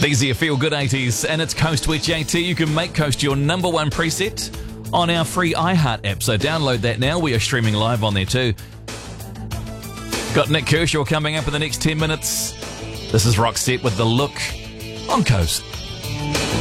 These are your Feel Good 80s, and it's Coast with JT. You can make Coast your number one preset on our free iHeart app, so download that now. We are streaming live on there too. Got Nick Kershaw coming up in the next 10 minutes. This is Roxette with The Look on Coast.